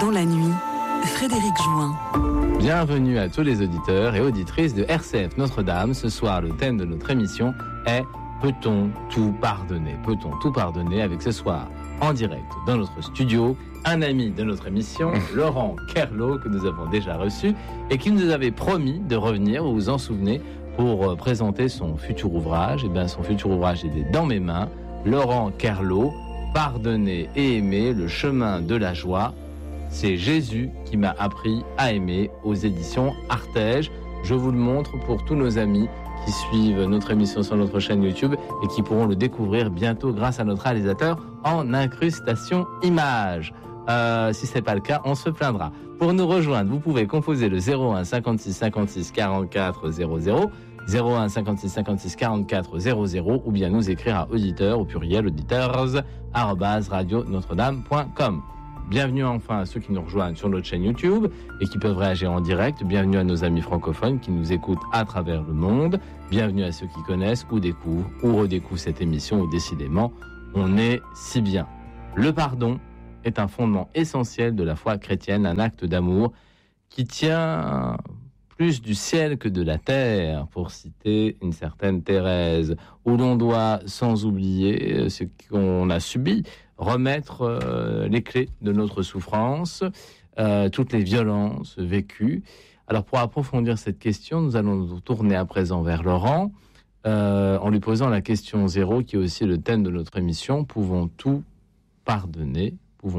Dans la nuit, Frédéric Join. Bienvenue à tous les auditeurs et auditrices de RCF Notre-Dame. Ce soir, le thème de notre émission est « Peut-on tout pardonner ?» Peut-on tout pardonner avec ce soir, en direct, dans notre studio, un ami de notre émission, Laurent Kerlot, que nous avons déjà reçu, et qui nous avait promis de revenir, vous vous en souvenez, pour présenter son futur ouvrage. Et bien, son futur ouvrage est dans mes mains. Laurent Kerlot, Pardonner et aimer, le chemin de la joie. C'est Jésus qui m'a appris à aimer, aux éditions Artege. Je vous le montre pour tous nos amis qui suivent notre émission sur notre chaîne YouTube et qui pourront le découvrir bientôt grâce à notre réalisateur en incrustation images. Si ce n'est pas le cas, on se plaindra. Pour nous rejoindre, vous pouvez composer le 01 56 56 44 00, 01 56 56 44 00, ou bien nous écrire à auditeurs, au pluriel auditeurs@radionotre-dame.com. Bienvenue enfin à ceux qui nous rejoignent sur notre chaîne YouTube et qui peuvent réagir en direct. Bienvenue à nos amis francophones qui nous écoutent à travers le monde. Bienvenue à ceux qui connaissent ou découvrent ou redécouvrent cette émission où décidément on est si bien. Le pardon est un fondement essentiel de la foi chrétienne, un acte d'amour qui tient plus du ciel que de la terre, pour citer une certaine Thérèse, où l'on doit, sans oublier ce qu'on a subi, remettre les clés de notre souffrance, toutes les violences vécues. Alors pour approfondir cette question, nous allons nous tourner à présent vers Laurent, en lui posant la question 0, qui est aussi le thème de notre émission. Pouvons-nous tout pardonner ?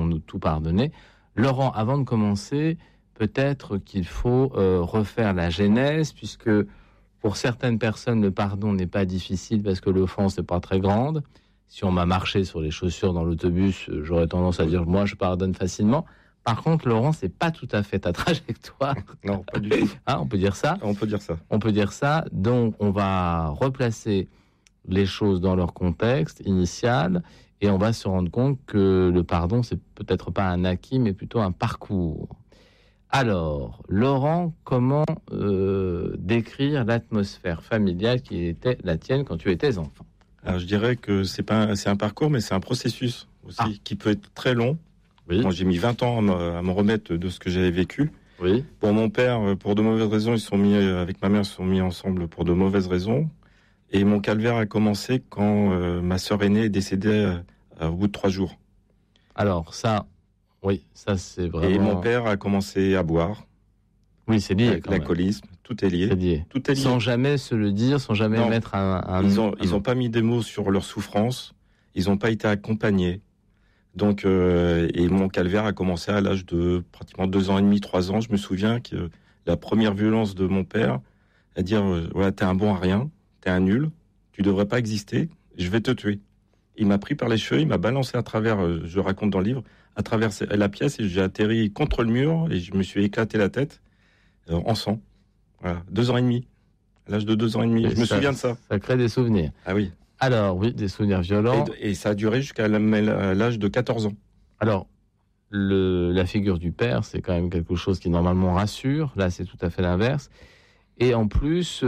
Laurent, avant de commencer, peut-être qu'il faut refaire la genèse, puisque pour certaines personnes, le pardon n'est pas difficile parce que l'offense n'est pas très grande. Si on m'a marché sur les chaussures dans l'autobus, j'aurais tendance à dire moi je pardonne facilement. Par contre, Laurent, c'est pas tout à fait ta trajectoire. Non, pas du tout. Hein, on peut dire ça. On peut dire ça. On peut dire ça. Donc, on va replacer les choses dans leur contexte initial et on va se rendre compte que le pardon, c'est peut-être pas un acquis, mais plutôt un parcours. Alors, Laurent, comment décrire l'atmosphère familiale qui était la tienne quand tu étais enfant ? Alors, je dirais que c'est un parcours, mais c'est un processus aussi qui peut être très long. Oui. Moi, j'ai mis 20 ans à me remettre de ce que j'avais vécu. Oui. Pour mon père, pour de mauvaises raisons, avec ma mère, ils se sont mis ensemble pour de mauvaises raisons. Et mon calvaire a commencé quand ma sœur aînée est décédée au bout de 3 jours. Alors, ça, c'est vraiment... Et mon père a commencé à boire. Oui, c'est lié. L'alcoolisme, tout est lié. Tout est lié. Sans jamais se le dire, sans jamais mettre un... Ils ont pas mis des mots sur leur souffrance. Ils n'ont pas été accompagnés. Donc, et mon calvaire a commencé à l'âge de pratiquement 2 ans et demi, 3 ans. Je me souviens que la première violence de mon père, à dire, voilà, t'es un bon à rien, t'es un nul, tu devrais pas exister, je vais te tuer. Il m'a pris par les cheveux, il m'a balancé à travers, je raconte dans le livre, à travers la pièce, et j'ai atterri contre le mur, et je me suis éclaté la tête, en sang. Voilà, 2 ans et demi. À l'âge de 2 ans et demi, je me souviens de ça. Ça crée des souvenirs. Ah oui. Alors, oui, des souvenirs violents. Et ça a duré jusqu'à l'âge de 14 ans. Alors, la figure du père, c'est quand même quelque chose qui normalement rassure. Là, c'est tout à fait l'inverse. Et en plus,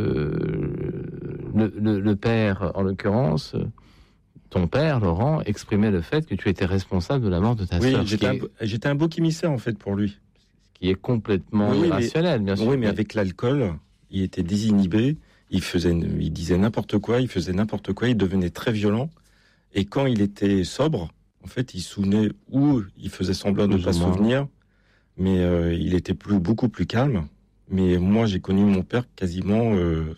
le père, en l'occurrence, ton père, Laurent, exprimait le fait que tu étais responsable de la mort de ta sœur. Oui, j'étais un bouc émissaire, en fait, pour lui. Ce qui est complètement irrationnel, bien sûr. Oui, mais avec l'alcool, il était désinhibé. Il disait n'importe quoi, il faisait n'importe quoi, il devenait très violent. Et quand il était sobre, en fait, il se souvenait ou il faisait semblant de ne pas se souvenir, mais il était beaucoup plus calme. Mais moi, j'ai connu mon père quasiment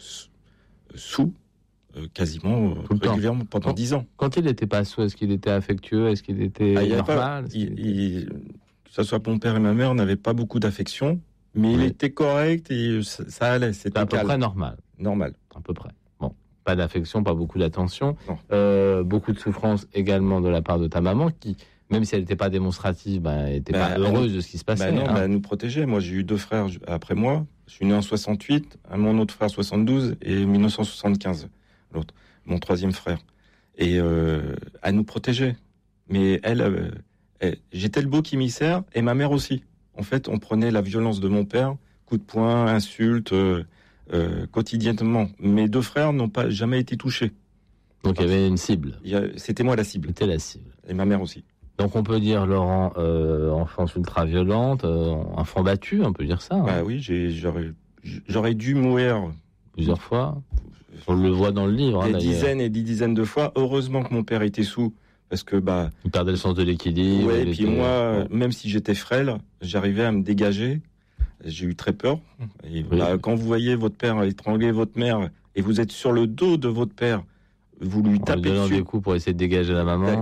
quasiment régulièrement pendant 10 ans. Quand il n'était pas sous, est-ce qu'il était affectueux ? Est-ce qu'il était normal ? Que ce soit mon père et ma mère n'avaient pas beaucoup d'affection, mais il était correct et ça allait. C'était à peu près normal. Normal. À peu près. Bon, pas d'affection, pas beaucoup d'attention. Beaucoup de souffrance également de la part de ta maman qui, même si elle n'était pas démonstrative, n'était pas heureuse de ce qui se passait. Elle nous protégeait. Moi, j'ai eu 2 frères après moi. Je suis né en 68, mon autre frère 72 et 1975, l'autre, mon 3e frère. Et elle nous protégeait. Mais j'étais le beau émissaire et ma mère aussi. En fait, on prenait la violence de mon père, coups de poing, insultes, quotidiennement. Mes 2 frères n'ont jamais été touchés. Donc il y avait une cible. C'était moi la cible. C'était la cible. Et ma mère aussi. Donc on peut dire, Laurent, enfance ultra-violente, enfant battu, on peut dire ça. Bah oui, j'aurais dû mourir plusieurs fois. On le voit dans le livre. Des dizaines et des dizaines de fois. Heureusement que mon père était sous, parce que il perdait le sens de l'équilibre. Ouais, et puis moi, même si j'étais frêle, j'arrivais à me dégager. J'ai eu très peur. Et quand vous voyez votre père étrangler votre mère et vous êtes sur le dos de votre père, vous lui tapez dessus. Des coups pour essayer de dégager la maman.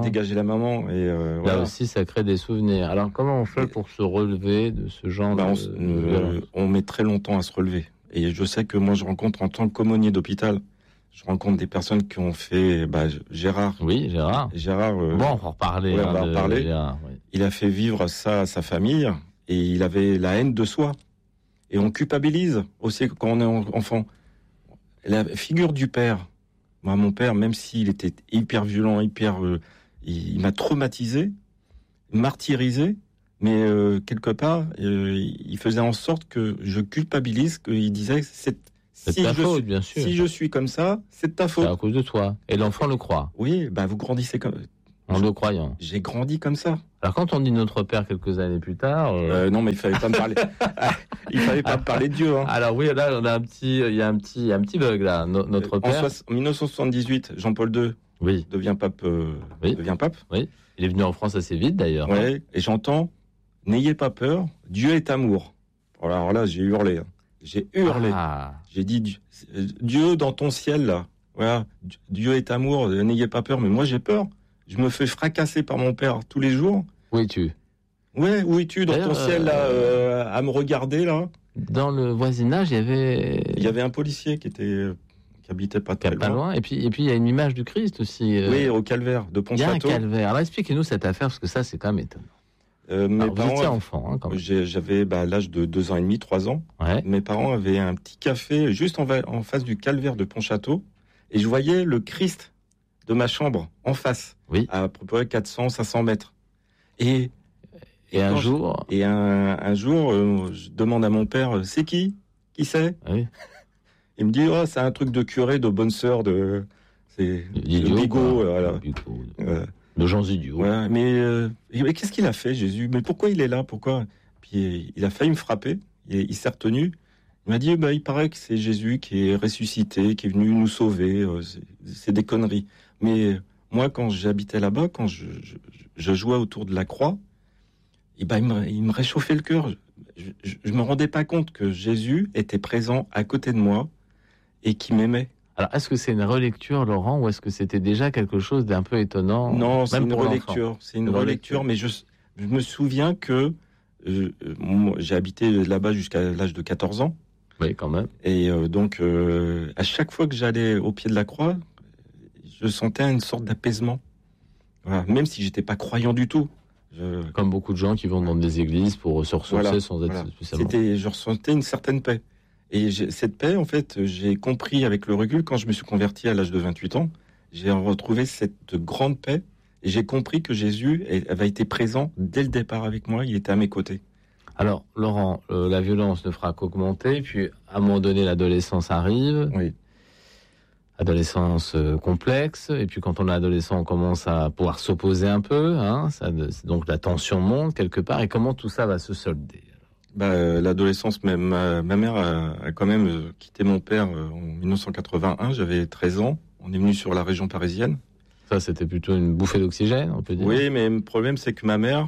Là aussi, ça crée des souvenirs. Alors, comment on fait pour se relever de ce genre on met très longtemps à se relever. Et je sais que moi, je rencontre en tant qu'aumônier d'hôpital, je rencontre des personnes qui ont fait Gérard. Oui, Gérard. Gérard. On va en reparler. On va en reparler. Gérard, oui. Il a fait vivre ça à sa famille et il avait la haine de soi. Et on culpabilise aussi quand on est enfant. La figure du père. Moi, mon père, même s'il était hyper violent, il m'a traumatisé, martyrisé, mais quelque part, il faisait en sorte que je culpabilise, qu'il disait c'est ta faute, bien sûr. Si je suis comme ça, c'est de ta faute. C'est à cause de toi. Et l'enfant le croit. Oui, vous grandissez comme... En le croyant. J'ai grandi comme ça. Alors quand on dit notre père quelques années plus tard... non, mais il fallait pas me parler. Il fallait pas me parler de Dieu. Hein. Alors oui, là, on a il y a un petit bug là. Notre père... En 1978, Jean-Paul II devient pape. Devient pape. Oui. Il est venu en France assez vite d'ailleurs. Oui. Et j'entends, n'ayez pas peur, Dieu est amour. Alors là, j'ai hurlé. J'ai hurlé. J'ai dit, Dieu dans ton ciel là. Voilà, Dieu est amour. N'ayez pas peur. Mais moi, j'ai peur. Je me fais fracasser par mon père tous les jours. Où es-tu ? Ouais, où es-tu dans ton ciel là, à me regarder là ? Dans le voisinage, il y avait un policier qui habitait pas très loin. Et puis il y a une image du Christ aussi. Oui, au calvaire de Pontchâteau. Il y a un calvaire. Alors expliquez-nous cette affaire parce que ça c'est quand même étonnant. Mes parents, vous étiez enfant, quand même. J'avais l'âge de 2 ans et demi, 3 ans. Ouais. Mes parents avaient un petit café juste en face du calvaire de Pontchâteau et je voyais le Christ de ma chambre en face, à peu près 400-500 mètres. Et un jour, je demande à mon père, c'est qui c'est? Il me dit, c'est un truc de curé, de bonne sœur, c'est Bigot, voilà. De gens idiots. Ouais, mais qu'est-ce qu'il a fait, Jésus? Mais pourquoi il est là? Pourquoi? Puis il a failli me frapper. Il s'est retenu. Il m'a dit, il paraît que c'est Jésus qui est ressuscité, qui est venu nous sauver. C'est des conneries. Mais moi, quand j'habitais là-bas, quand je jouais autour de la croix, il me réchauffait le cœur. Je me rendais pas compte que Jésus était présent à côté de moi et qui m'aimait. Alors, est-ce que c'est une relecture, Laurent, ou est-ce que c'était déjà quelque chose d'un peu étonnant? Non, c'est une relecture. C'est une relecture, mais je me souviens que j'ai habité là-bas jusqu'à l'âge de 14 ans. Oui, quand même. Et donc, à chaque fois que j'allais au pied de la croix, je sentais une sorte d'apaisement. Voilà. Même si j'étais pas croyant du tout. Comme beaucoup de gens qui vont dans des églises pour se ressourcer sans être spécialement... Je ressentais une certaine paix. Et cette paix, en fait, j'ai compris avec le recul, quand je me suis converti à l'âge de 28 ans, j'ai retrouvé cette grande paix et j'ai compris que Jésus avait été présent dès le départ avec moi, il était à mes côtés. Alors, Laurent, la violence ne fera qu'augmenter, puis à un moment donné, l'adolescence arrive. Oui. Adolescence complexe, et puis quand on est adolescent, on commence à pouvoir s'opposer un peu, donc la tension monte quelque part, et comment tout ça va se solder? L'adolescence, ma mère a quand même quitté mon père en 1981, j'avais 13 ans, on est venu sur la région parisienne. Ça, c'était plutôt une bouffée d'oxygène, on peut dire? Oui, mais le problème, c'est que ma mère...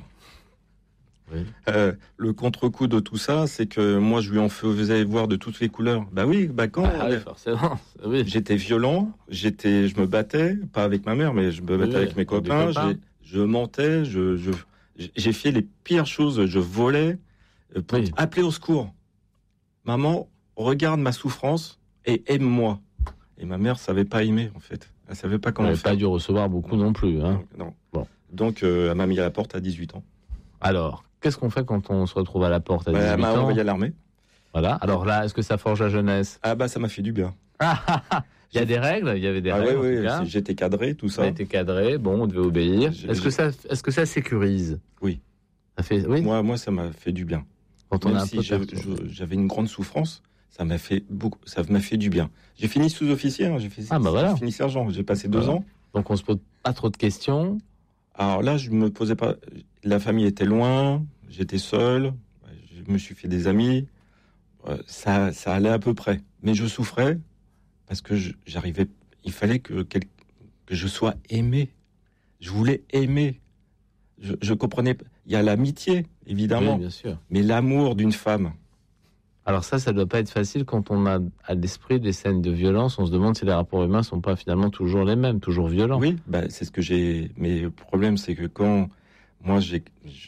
le contre-coup de tout ça, c'est que moi je lui en faisais voir de toutes les couleurs. Forcément. Oui. J'étais violent, je me battais, pas avec ma mère, mais je me battais avec mes copains. Je mentais, j'ai fait les pires choses. Je volais pour appeler au secours. Maman, regarde ma souffrance et aime-moi. Et ma mère savait pas aimer en fait. Elle savait pas comment faire. Elle n'a pas dû recevoir beaucoup non plus. Non. Bon. Donc elle m'a mis à la porte à 18 ans. Alors, qu'est-ce qu'on fait quand on se retrouve à la porte à 18 ans? Elle m'a envoyé à l'armée. Voilà. Alors là, est-ce que ça forge la jeunesse? Ça m'a fait du bien. Il y a des règles? Il y avait des règles, oui, en tout cas. J'étais cadré, tout ça. On était cadré, on devait obéir. Est-ce que ça sécurise? Oui. Oui. Moi, ça m'a fait du bien. Quand Même si j'avais une grande souffrance, ça m'a fait du bien. J'ai fini sous-officier, j'ai fini sergent, j'ai passé 2 ans. Donc on se pose pas trop de questions. Alors là, je me posais pas. La famille était loin, j'étais seul, je me suis fait des amis. Ça allait à peu près. Mais je souffrais parce que j'arrivais. Il fallait que je sois aimé. Je voulais aimer. Je comprenais. Il y a l'amitié, évidemment, Oui, bien sûr. mais l'amour d'une femme. Alors ça doit pas être facile quand on a à l'esprit des scènes de violence. On se demande si les rapports humains sont pas finalement toujours les mêmes, toujours violents. Oui, c'est ce que j'ai. Mais le problème, c'est que quand moi j'ai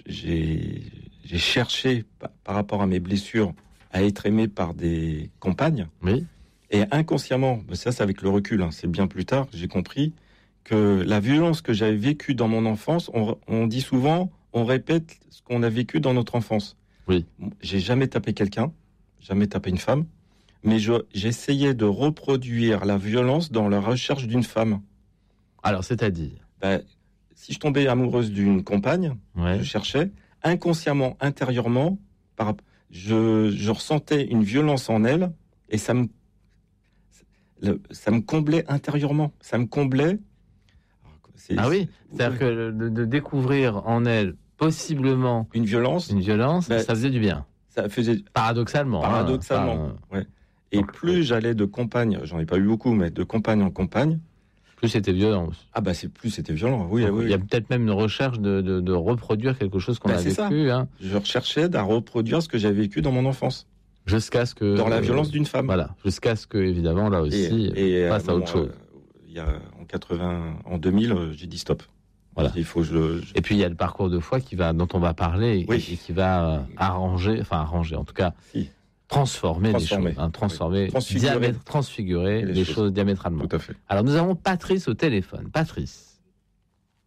cherché par rapport à mes blessures à être aimé par des compagnes, Oui. et inconsciemment, ça c'est avec le recul, hein, c'est bien plus tard, j'ai compris que la violence que j'avais vécue dans mon enfance, on dit souvent, on répète ce qu'on a vécu dans notre enfance. Oui. J'ai jamais tapé quelqu'un, jamais tapé une femme, mais j'essayais de reproduire la violence dans la recherche d'une femme. Alors, c'est-à-dire si je tombais amoureuse d'une compagne, ouais. je cherchais, inconsciemment, intérieurement, je ressentais une violence en elle, et ça me comblait intérieurement. Ça me comblait. Ah oui, c'est-à-dire que de découvrir en elle possiblement une violence, ça faisait du bien. Ça faisait paradoxalement. Ouais. Et plus j'allais de compagne, j'en ai pas eu beaucoup, mais de compagne en compagne, plus c'était violent. Plus c'était violent. Oui, oui. Il y a peut-être même une recherche de reproduire quelque chose qu'on a vécu. Hein. Je recherchais à reproduire ce que j'avais vécu dans mon enfance. Jusqu'à ce que dans la violence d'une femme. Voilà, jusqu'à ce que évidemment là aussi passe à autre chose. Il y a en 2000, j'ai dit stop. Voilà. Il faut Et puis il y a le parcours de foi dont on va parler et qui va arranger, en tout cas, transformer les choses, transfigurer les choses diamétralement. Tout à fait. Alors nous avons Patrice au téléphone. Patrice. Allô ?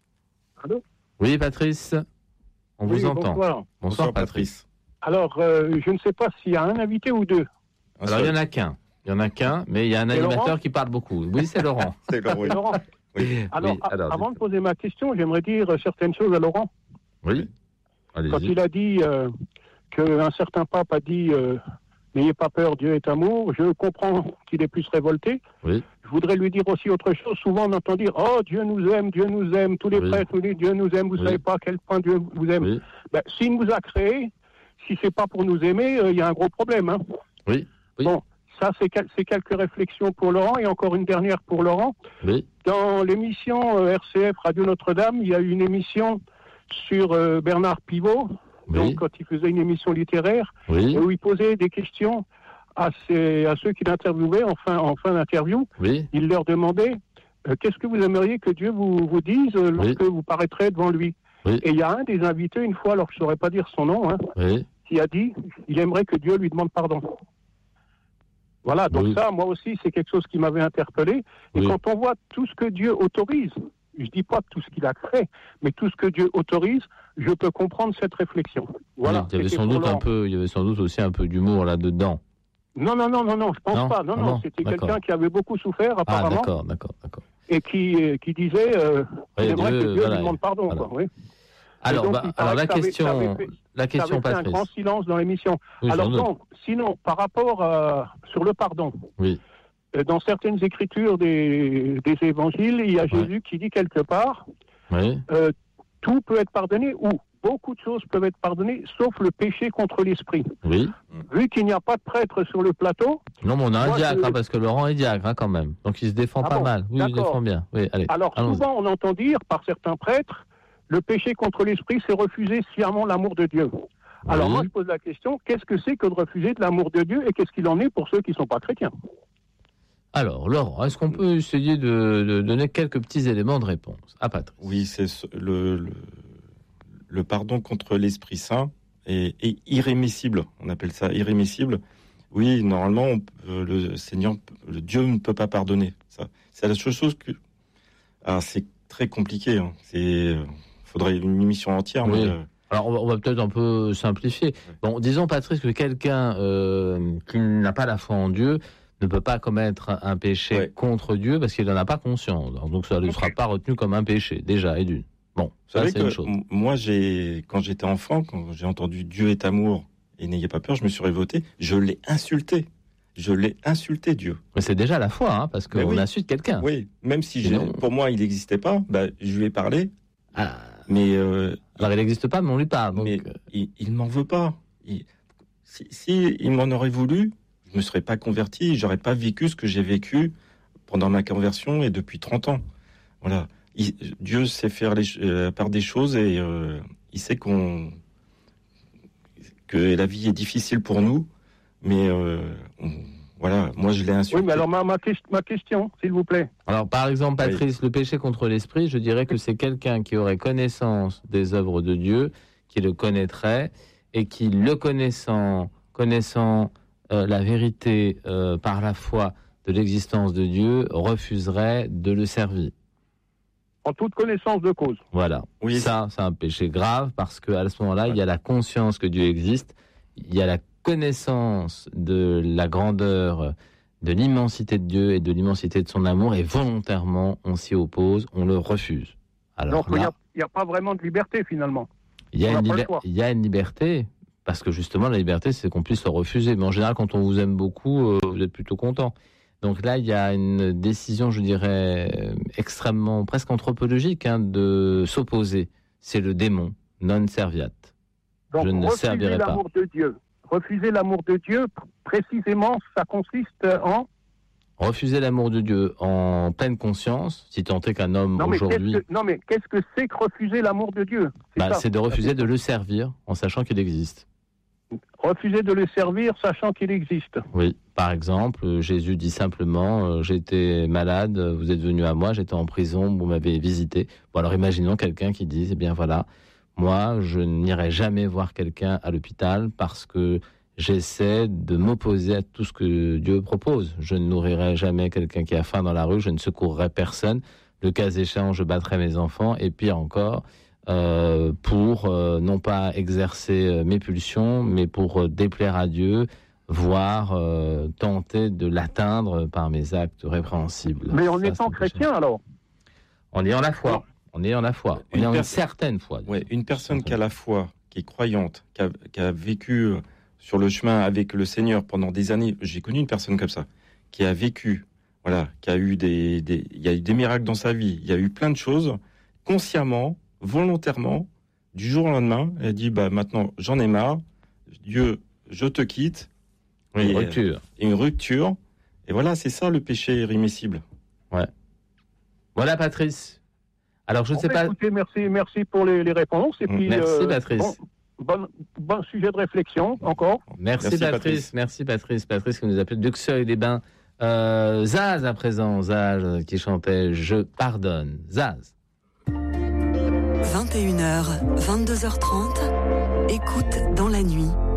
Oui, Patrice. On vous entend. Bonsoir, Patrice. Alors, je ne sais pas s'il y a un invité ou deux. Alors, il n'y en a qu'un. Mais il y a un animateur qui parle beaucoup. Oui, c'est Laurent. C'est Laurent. Oui. Alors, avant de poser ma question, j'aimerais dire certaines choses à Laurent. Oui. Allez-y. Quand il a dit qu'un certain pape a dit n'ayez pas peur, Dieu est amour, je comprends qu'il est plus révolté. Oui. Je voudrais lui dire aussi autre chose. Souvent, on entend dire oh, Dieu nous aime, tous les prêtres nous disent Dieu nous aime, vous ne savez pas à quel point Dieu vous aime. Oui. S'il nous a créés, si c'est pas pour nous aimer, il y a un gros problème. Hein. Oui. Bon, ça, c'est quelques réflexions pour Laurent. Et encore une dernière pour Laurent. Oui. Dans l'émission RCF Radio Notre-Dame, il y a eu une émission sur Bernard Pivot, donc quand il faisait une émission littéraire, où il posait des questions à ceux qui l'interviewaient en fin d'interview. Oui. Il leur demandait qu'est-ce que vous aimeriez que Dieu vous dise lorsque vous paraîtrez devant lui. Oui. Et il y a un des invités, une fois, alors je ne saurais pas dire son nom, qui a dit il aimerait que Dieu lui demande pardon. Voilà, donc ça, moi aussi, c'est quelque chose qui m'avait interpellé. Et quand on voit tout ce que Dieu autorise, je ne dis pas tout ce qu'il a créé, mais tout ce que Dieu autorise, je peux comprendre cette réflexion. Voilà. Il y avait sans doute aussi un peu d'humour là-dedans. Non, je pense pas. Non, c'était quelqu'un qui avait beaucoup souffert, apparemment. Ah, d'accord. Et qui disait il aimerait que Dieu lui demande pardon. Voilà. Quoi, oui. Alors la question, Patrice. Un grand silence dans l'émission. Oui, alors sinon, par rapport sur le pardon, dans certaines écritures des évangiles, il y a Jésus qui dit quelque part, tout peut être pardonné ou beaucoup de choses peuvent être pardonnées, sauf le péché contre l'esprit. Oui. Vu qu'il n'y a pas de prêtre sur le plateau... Non, mais on a un diacre, parce que Laurent est diacre quand même. Donc il se défend pas mal. Oui, il se défend bien. Oui, allez, alors souvent, on entend dire par certains prêtres, le péché contre l'esprit, c'est refuser sciemment l'amour de Dieu. Alors moi, je pose la question, qu'est-ce que c'est que de refuser de l'amour de Dieu et qu'est-ce qu'il en est pour ceux qui ne sont pas chrétiens ? Alors, Laurent, est-ce qu'on peut essayer de donner quelques petits éléments de réponse à Patrice ? Oui, c'est le pardon contre l'Esprit Saint est irrémissible. On appelle ça irrémissible. Oui, normalement, le Seigneur, le Dieu ne peut pas pardonner. Ça, c'est la seule chose que... Alors, c'est très compliqué. Hein. Faudrait une émission entière. Oui. Mais, alors, on va peut-être un peu simplifier. Bon, disons, Patrice, que quelqu'un qui n'a pas la foi en Dieu ne peut pas commettre un péché contre Dieu parce qu'il n'en a pas conscience. Donc, ça ne sera pas retenu comme un péché, déjà, et d'une. Bon, ça, c'est une chose. Moi, quand j'étais enfant, quand j'ai entendu Dieu est amour et n'ayez pas peur, je me suis révolté. Je l'ai insulté. Dieu. Mais c'est déjà la foi, parce qu'on insulte quelqu'un. Oui, même si pour moi, il n'existait pas, je lui ai parlé Mais alors il n'existe pas, mais on lui parle. Donc... Mais il m'en veut pas. Si il m'en aurait voulu, je me serais pas converti, j'aurais pas vécu ce que j'ai vécu pendant ma conversion et depuis 30 ans. Voilà. Dieu sait faire la part des choses et il sait que la vie est difficile pour nous, mais voilà, moi je l'ai insulté. Oui, mais alors ma question, s'il vous plaît. Alors par exemple, Patrice, le péché contre l'esprit, je dirais que c'est quelqu'un qui aurait connaissance des œuvres de Dieu, qui le connaîtrait, et qui, le connaissant la vérité par la foi de l'existence de Dieu, refuserait de le servir. En toute connaissance de cause. Voilà. Oui. Ça, c'est un péché grave parce qu'à ce moment-là, il y a la conscience que Dieu existe, il y a la connaissance de la grandeur, de l'immensité de Dieu et de l'immensité de son amour, et volontairement, on s'y oppose, on le refuse. Alors donc, il n'y a pas vraiment de liberté, finalement. Il y a une liberté, parce que justement, la liberté, c'est qu'on puisse le refuser. Mais en général, quand on vous aime beaucoup, vous êtes plutôt content. Donc là, il y a une décision, je dirais, extrêmement, presque anthropologique, de s'opposer. C'est le démon, non serviat. Donc, je ne servirai pas. L'amour de Dieu. Refuser l'amour de Dieu, précisément, ça consiste en... Refuser l'amour de Dieu en pleine conscience, si tant est qu'un homme aujourd'hui... mais qu'est-ce que c'est que refuser l'amour de Dieu ? C'est de refuser de le servir en sachant qu'il existe. Refuser de le servir sachant qu'il existe. Oui, par exemple, Jésus dit simplement, j'étais malade, vous êtes venu à moi, j'étais en prison, vous m'avez visité. Bon, alors imaginons quelqu'un qui dit, eh bien voilà, moi je n'irai jamais voir quelqu'un à l'hôpital parce que j'essaie de m'opposer à tout ce que Dieu propose. Je ne nourrirai jamais quelqu'un qui a faim dans la rue, je ne secourrai personne. Le cas échéant, je battrai mes enfants, et pire encore, pour non pas exercer mes pulsions, mais pour déplaire à Dieu, voire tenter de l'atteindre par mes actes répréhensibles. Mais en étant chrétien, alors ? En ayant la foi. En ayant la foi. En ayant une certaine foi. Ouais, une personne qui a la foi, qui est croyante, qui a vécu sur le chemin avec le Seigneur pendant des années. J'ai connu une personne comme ça, qui a vécu, voilà, qui a eu il y a eu des miracles dans sa vie. Il y a eu plein de choses, consciemment, volontairement, du jour au lendemain. Elle dit, maintenant, j'en ai marre. Dieu, je te quitte. Une rupture. Une rupture. Et voilà, c'est ça le péché irrémissible. Ouais. Voilà, Patrice. Alors, je ne sais pas... Écoutez, merci pour les réponses. Et puis, merci, Patrice. Bon sujet de réflexion, encore. Merci Patrice. Merci Patrice. Patrice qui nous appelle d'Uxeuil-les-Bains. Zaz à présent. Zaz qui chantait « Je pardonne ». Zaz. 21h, 22h30, écoute dans la nuit.